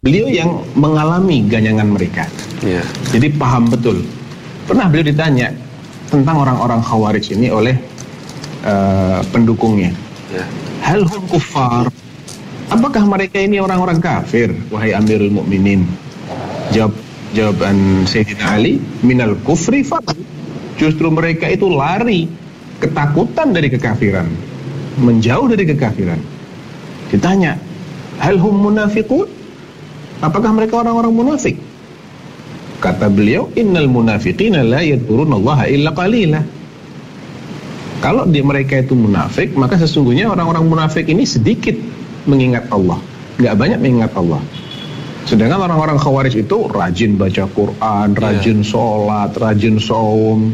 beliau yang mengalami ganyangan mereka. Jadi paham betul. Pernah beliau ditanya tentang orang-orang Khawarij ini oleh pendukungnya. Hal hum kuffar? Apakah mereka ini orang-orang kafir, wahai Amirul Mukminin? Jawaban Sayyidina Ali, minal kufri faqat. Justru mereka itu lari, ketakutan dari kekafiran, menjauh dari kekafiran. Ditanya, hal hum munafiqun? Apakah mereka orang-orang munafik? Kata beliau, innal munafiqina la yadhkurunallaha illa qalila. Kalau mereka itu munafik, maka sesungguhnya orang-orang munafik ini sedikit mengingat Allah, nggak banyak mengingat Allah. Sedangkan orang-orang Khawarij itu rajin baca Quran, rajin sholat, rajin saum.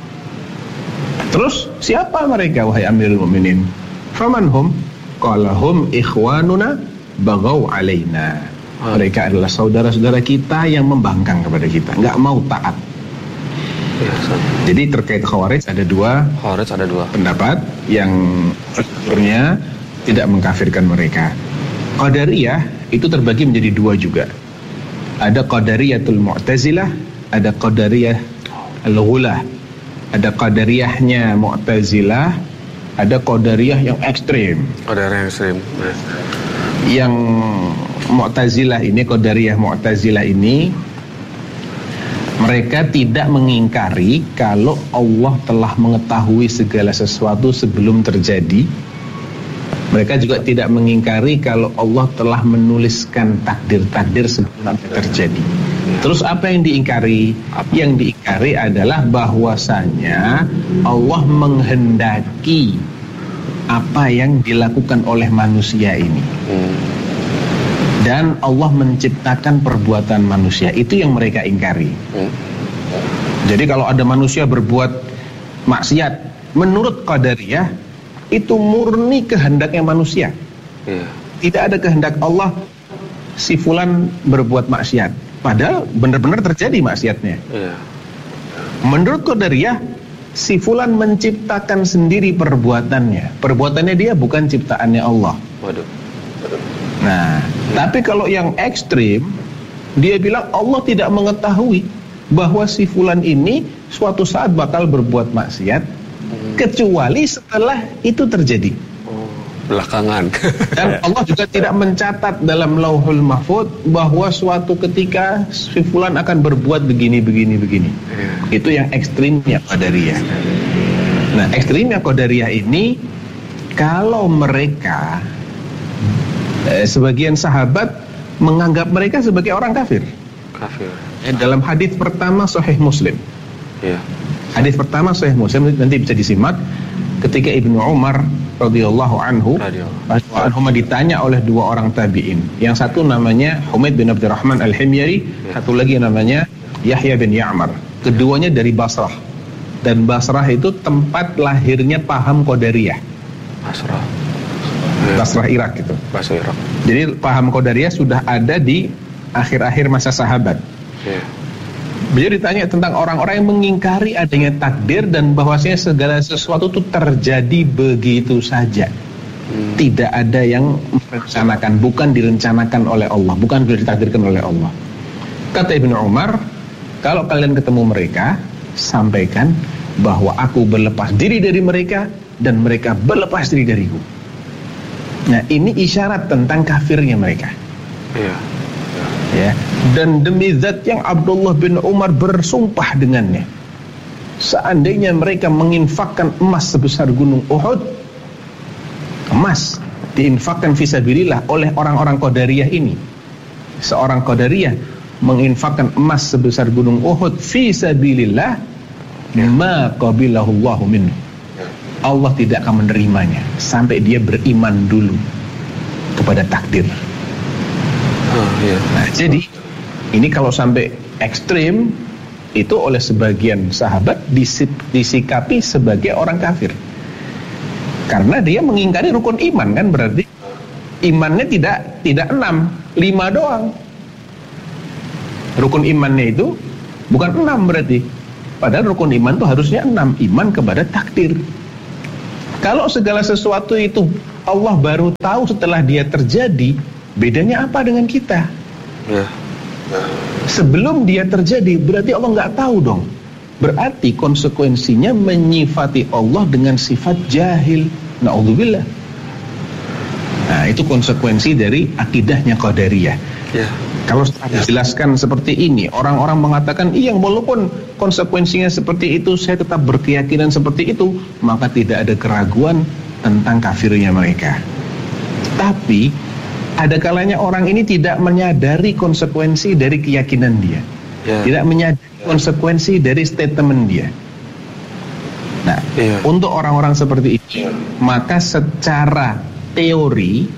Terus siapa mereka, wahai Amirul Mukminin? Faman hum? Qala hum ikhwanuna baghaw alaina. Mereka adalah saudara-saudara kita yang membangkang kepada kita, nggak mau taat. Jadi terkait Khawarij ada dua pendapat yang sebenarnya tidak mengkafirkan mereka. Qadariyah itu terbagi menjadi dua juga. Ada Qadariyatul Mu'tazilah, ada Qadariyah Al-Ghulah. Ada Qadariyahnya Mu'tazilah, ada Qadariyah yang ekstrim. Yang Mu'tazilah ini, Qadariyah Mu'tazilah ini, mereka tidak mengingkari kalau Allah telah mengetahui segala sesuatu sebelum terjadi. Mereka juga tidak mengingkari kalau Allah telah menuliskan takdir-takdir sebelum terjadi. Terus apa yang diingkari? Yang diingkari adalah bahwasanya Allah menghendaki apa yang dilakukan oleh manusia ini. Dan Allah menciptakan perbuatan manusia. Itu yang mereka ingkari. Jadi kalau ada manusia berbuat maksiat, menurut Qadariyah itu murni kehendaknya manusia. Tidak ada kehendak Allah si fulan berbuat maksiat, padahal benar-benar terjadi maksiatnya. Menurut Qadariyah, si fulan menciptakan sendiri perbuatannya. Perbuatannya dia bukan ciptaannya Allah. Nah, tapi kalau yang ekstrim, dia bilang Allah tidak mengetahui bahwa si fulan ini suatu saat bakal berbuat maksiat kecuali setelah itu terjadi. Belakangan. Dan Allah juga tidak mencatat dalam Lauhul Mahfuz bahwa suatu ketika si fulan akan berbuat begini. Itu yang ekstrimnya Qadariyah. Nah, ekstrimnya Qadariyah ini, kalau mereka sebagian sahabat menganggap mereka sebagai orang kafir. Dalam hadis pertama Sahih Muslim. Hadis pertama Sahih Muslim, nanti bisa disimak, ketika Ibnu Umar radhiyallahu anhu ditanya oleh dua orang tabi'in. Yang satu namanya Humaid bin Abdurrahman Al-Himyari, satu lagi namanya Yahya bin Ya'mar. Keduanya dari Basrah. Dan Basrah itu tempat lahirnya paham Qadariyah. Basrah Irak itu. Jadi paham Qadariyah sudah ada di akhir-akhir masa sahabat. Beliau ditanya tentang orang-orang yang mengingkari adanya takdir dan bahwasanya segala sesuatu itu terjadi begitu saja. Tidak ada yang merencanakan, bukan direncanakan oleh Allah, bukan ditakdirkan oleh Allah. Kata Ibnu Umar, kalau kalian ketemu mereka, sampaikan bahwa aku berlepas diri dari mereka dan mereka berlepas diri dariku. Nah, ini isyarat tentang kafirnya mereka. Ya. Dan demi zat yang Abdullah bin Umar bersumpah dengannya, seandainya mereka menginfakkan emas sebesar gunung Uhud, emas diinfakkan fisabilillah oleh orang-orang Qadariyah ini, seorang Qadariyah menginfakkan emas sebesar gunung Uhud fisabilillah, ma qabilahu Allahu minhu, Allah tidak akan menerimanya sampai dia beriman dulu kepada takdir. Nah, jadi ini kalau sampai ekstrim itu oleh sebagian sahabat disikapi sebagai orang kafir, karena dia mengingkari rukun iman, kan berarti imannya tidak 6, 5 doang. Rukun imannya itu bukan 6 berarti, padahal rukun iman itu harusnya 6, iman kepada takdir. Kalau segala sesuatu itu Allah baru tahu setelah dia terjadi, bedanya apa dengan kita? Sebelum dia terjadi, berarti Allah nggak tahu dong. Berarti konsekuensinya menyifati Allah dengan sifat jahil. Na'udzubillah. Nah, itu konsekuensi dari akidahnya Qadariyah. Kalau dijelaskan seperti ini, orang-orang mengatakan, iya, walaupun konsekuensinya seperti itu, saya tetap berkeyakinan seperti itu, maka tidak ada keraguan tentang kafirnya mereka. Tapi ada kalanya orang ini tidak menyadari konsekuensi dari keyakinan dia, tidak menyadari konsekuensi dari statement dia. Nah, untuk orang-orang seperti itu, maka secara teori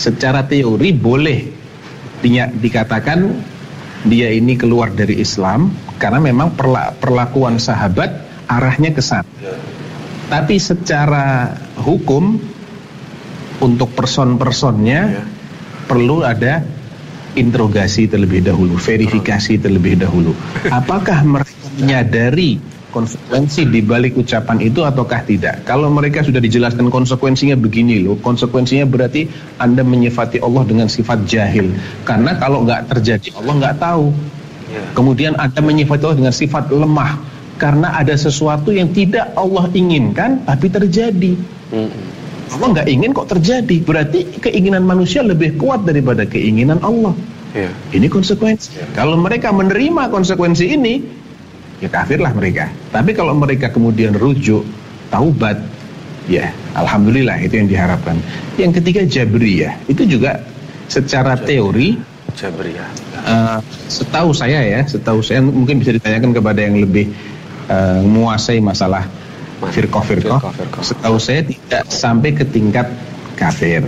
boleh dikatakan dia ini keluar dari Islam karena memang perlakuan sahabat arahnya ke sana. Tapi secara hukum untuk person-personnya perlu ada interogasi terlebih dahulu, verifikasi terlebih dahulu. Apakah mereka menyadari konsekuensi di balik ucapan itu ataukah tidak? Kalau mereka sudah dijelaskan konsekuensinya begini loh, konsekuensinya berarti Anda menyifati Allah dengan sifat jahil. Karena kalau nggak terjadi, Allah nggak tahu. Kemudian Anda menyifati Allah dengan sifat lemah, karena ada sesuatu yang tidak Allah inginkan tapi terjadi. Allah nggak ingin kok terjadi, berarti keinginan manusia lebih kuat daripada keinginan Allah. Ini konsekuensi. Kalau mereka menerima konsekuensi ini, ya kafirlah mereka. Tapi kalau mereka kemudian rujuk, taubat, ya alhamdulillah, itu yang diharapkan. Yang ketiga Jabriyah, itu juga secara teori Jabriyah. Setahu saya mungkin bisa ditanyakan kepada yang lebih menguasai masalah firqah. Setahu saya tidak sampai ke tingkat kafir.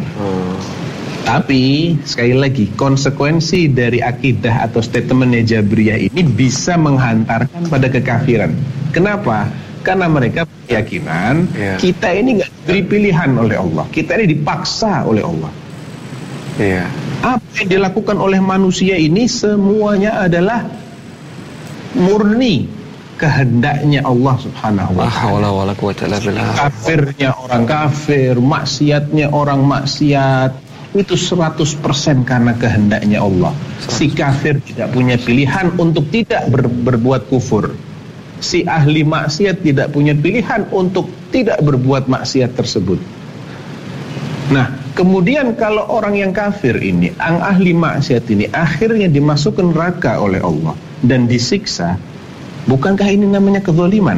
Tapi sekali lagi, konsekuensi dari akidah atau statementnya Jabriyah ini bisa menghantarkan pada kekafiran. Kenapa? Karena mereka berkeyakinan kita ini nggak diberi pilihan oleh Allah, kita ini dipaksa oleh Allah. Apa yang dilakukan oleh manusia ini semuanya adalah murni kehendaknya Allah Subhanahu wa ta'ala. Kafirnya orang kafir, maksiatnya orang maksiat, itu 100% karena kehendaknya Allah. Si kafir tidak punya pilihan untuk tidak berbuat kufur. Si ahli maksiat tidak punya pilihan untuk tidak berbuat maksiat tersebut. Nah, kemudian kalau orang yang kafir ini, yang ahli maksiat ini, akhirnya dimasukkan neraka oleh Allah dan disiksa, bukankah ini namanya kezaliman?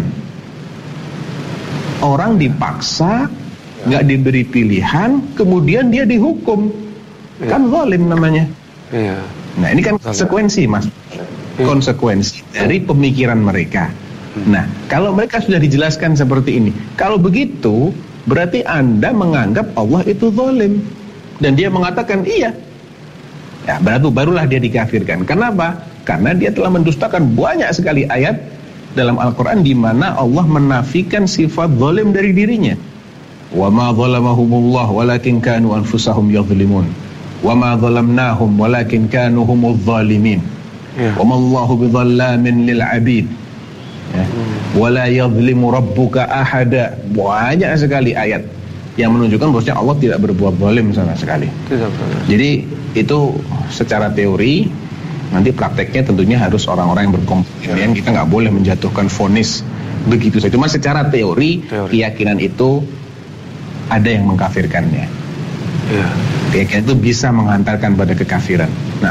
Orang dipaksa, nggak diberi pilihan, kemudian dia dihukum, kan zalim namanya. Nah, ini kan konsekuensi, Mas, konsekuensi dari pemikiran mereka. Nah, kalau mereka sudah dijelaskan seperti ini, kalau begitu berarti Anda menganggap Allah itu zalim, dan dia mengatakan iya, ya barulah dia dikafirkan. Kenapa? Karena dia telah mendustakan banyak sekali ayat dalam Al-Quran di mana Allah menafikan sifat zalim dari dirinya. Wa ma zalamahumullah walakin kanu anfusahum yadhlimun. Wa ma zalamnahum walakin kanu humudz zalimin. Wa ma Allahu bidzallamin lil 'abid. Wa la yadhlimu rabbuka ahada. Banyak sekali ayat yang menunjukkan bahwasanya Allah tidak berbuat zalim sama sekali. Jadi itu secara teori. Nanti prakteknya tentunya harus orang-orang yang berkompeten. Kita nggak boleh menjatuhkan vonis begitu saja. Cuma secara teori keyakinan itu ada yang mengkafirkannya. Keyakinan itu bisa menghantarkan pada kekafiran. Nah,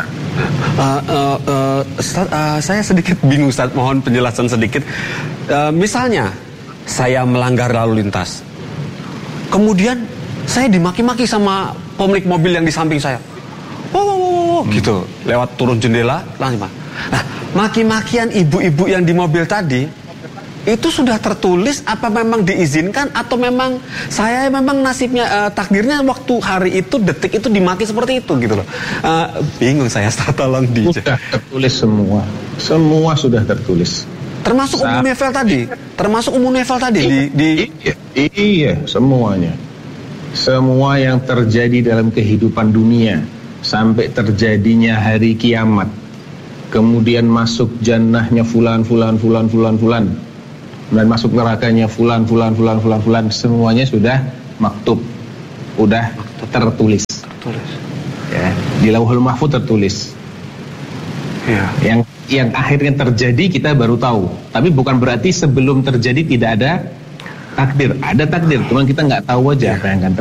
Ustaz, saya sedikit bingung, Ustaz. Mohon penjelasan sedikit. Misalnya saya melanggar lalu lintas, kemudian saya dimaki-maki sama pemilik mobil yang di samping saya. Gitu, lewat turun jendela langsung. Nah, maki-makian ibu-ibu yang di mobil tadi itu sudah tertulis apa memang diizinkan atau memang saya memang nasibnya takdirnya waktu hari itu detik itu dimaki seperti itu gitu loh. Bingung saya, tolong sudah tertulis semua sudah tertulis. Termasuk umum Nevel tadi Iya, semuanya. Semua yang terjadi dalam kehidupan dunia sampai terjadinya hari kiamat, kemudian masuk jannahnya fulan, dan masuk nerakanya fulan, semuanya sudah maktub, sudah tertulis. Ya, di Lauhul Mahfuz tertulis. Yang akhirnya terjadi kita baru tahu. Tapi bukan berarti sebelum terjadi tidak ada takdir. Ada takdir, cuma kita nggak tahu aja apa yang akan terjadi.